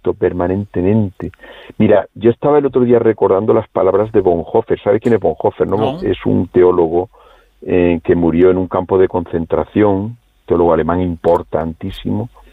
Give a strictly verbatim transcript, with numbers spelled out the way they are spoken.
conflicto permanentemente. Mira, yo estaba el otro día recordando las palabras de Bonhoeffer. ¿Sabe quién es Bonhoeffer, no? No. Es un teólogo eh, que murió en un campo de concentración, teólogo alemán importantísimo,